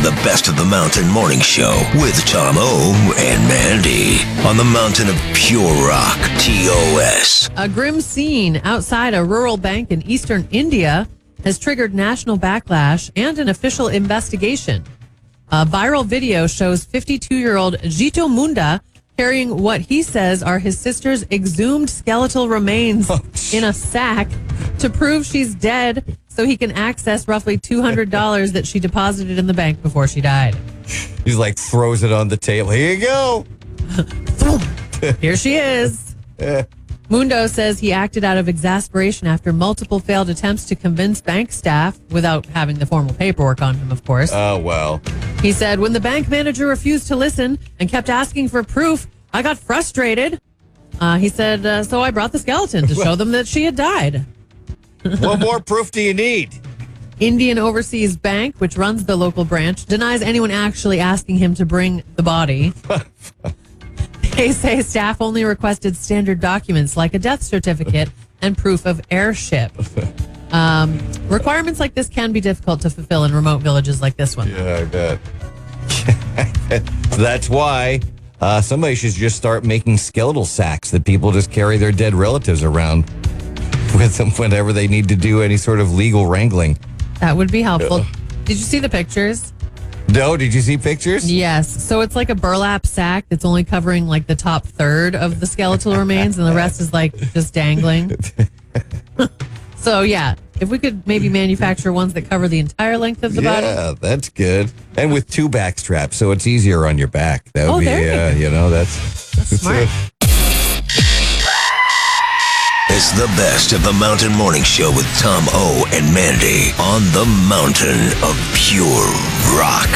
the Best of the Mountain Morning Show with Tom O and Mandy on the mountain of pure rock, TOS. A grim scene outside a rural bank in eastern India has triggered national backlash and an official investigation. A viral video shows 52-year-old Jito Munda carrying what he says are his sister's exhumed skeletal remains in a sack to prove she's dead so he can access roughly $200 that she deposited in the bank before she died. He's like, throws it on the table. Here you go. Here she is. Mundo says he acted out of exasperation after multiple failed attempts to convince bank staff, without having the formal paperwork on him, of course. Oh, well. He said, when the bank manager refused to listen and kept asking for proof, I got frustrated. He said, so I brought the skeleton to show them that she had died. What more proof do you need? Indian Overseas Bank, which runs the local branch, denies anyone actually asking him to bring the body. They say staff only requested standard documents like a death certificate and proof of heirship. Requirements like this can be difficult to fulfill in remote villages like this one. Yeah, I bet. That's why somebody should just start making skeletal sacks that people just carry their dead relatives around with them whenever they need to do any sort of legal wrangling. That would be helpful. Did you see the pictures? No, did you see pictures? Yes. So it's like a burlap sack that's only covering like the top third of the skeletal remains and the rest is like just dangling. So yeah, if we could maybe manufacture ones that cover the entire length of the body. Yeah, that's good. And with two back straps, so it's easier on your back. That would be, there you go. That's smart. It's the Best of the Mountain Morning Show with Tom O and Mandy on the mountain of pure rock,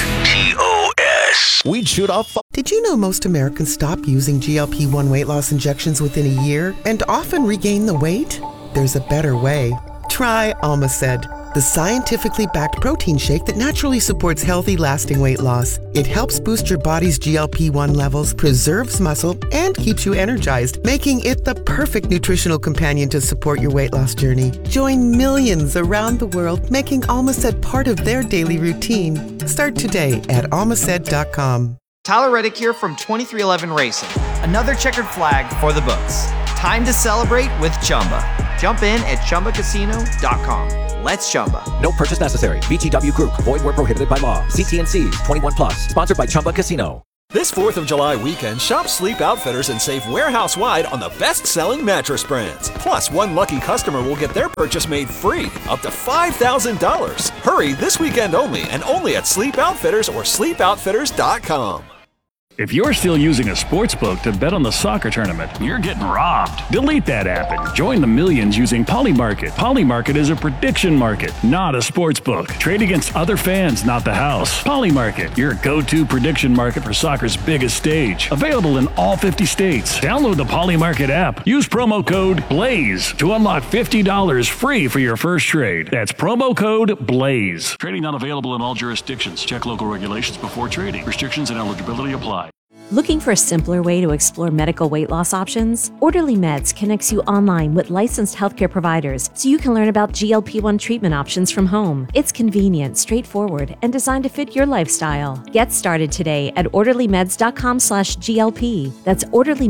TOS. We'd shoot off. Did you know most Americans stop using GLP-1 weight loss injections within a year and often regain the weight? There's a better way. Try Almaced, the scientifically backed protein shake that naturally supports healthy, lasting weight loss. It helps boost your body's GLP-1 levels, preserves muscle, and keeps you energized, making it the perfect nutritional companion to support your weight loss journey. Join millions around the world making Almaced part of their daily routine. Start today at almaced.com. Tyler Reddick here from 2311 Racing. Another checkered flag for the books. Time to celebrate with Chumba. Jump in at ChumbaCasino.com. Let's Chumba. No purchase necessary. VGW Group. Void where prohibited by law. See T&Cs. 21 plus. Sponsored by Chumba Casino. This 4th of July weekend, shop Sleep Outfitters and save warehouse-wide on the best-selling mattress brands. Plus, one lucky customer will get their purchase made free, up to $5,000. Hurry this weekend only, and only at Sleep Outfitters or sleepoutfitters.com. If you're still using a sports book to bet on the soccer tournament, you're getting robbed. Delete that app and join the millions using Polymarket. Polymarket is a prediction market, not a sports book. Trade against other fans, not the house. Polymarket, your go-to prediction market for soccer's biggest stage. Available in all 50 states. Download the Polymarket app. Use promo code BLAZE to unlock $50 free for your first trade. That's promo code BLAZE. Trading not available in all jurisdictions. Check local regulations before trading. Restrictions and eligibility apply. Looking for a simpler way to explore medical weight loss options? Orderly Meds connects you online with licensed healthcare providers so you can learn about GLP-1 treatment options from home. It's convenient, straightforward, and designed to fit your lifestyle. Get started today at orderlymeds.com/GLP. That's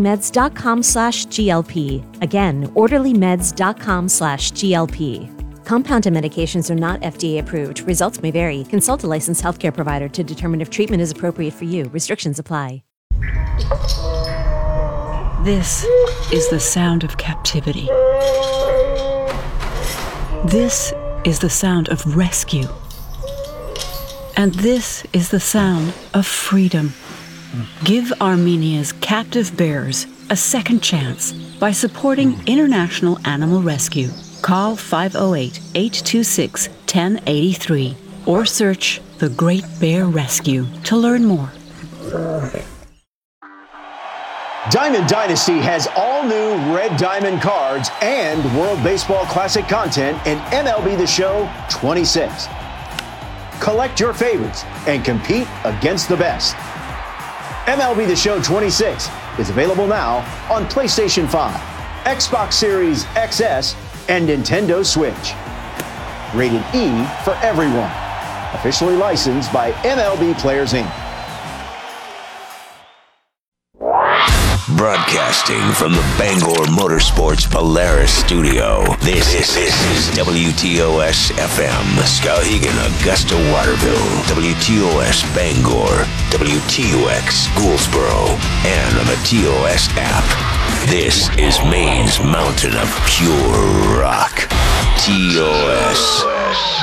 orderlymeds.com/GLP. Again, orderlymeds.com/GLP. Compounded medications are not FDA approved. Results may vary. Consult a licensed healthcare provider to determine if treatment is appropriate for you. Restrictions apply. This is the sound of captivity. This is the sound of rescue. And this is the sound of freedom. Give Armenia's captive bears a second chance by supporting International Animal Rescue. Call 508-826-1083 or search The Great Bear Rescue to learn more. Diamond Dynasty has all new Red Diamond cards and World Baseball Classic content in MLB The Show 26. Collect your favorites and compete against the best. MLB The Show 26 is available now on PlayStation 5, Xbox Series XS, and Nintendo Switch. Rated E for everyone. Officially licensed by MLB Players Inc. Broadcasting from the Bangor Motorsports Polaris studio, this is WTOS FM, Skowhegan, Augusta, Waterville, WTOS Bangor, WTUX Gouldsboro, and on the TOS app. This is Maine's mountain of pure rock, TOS.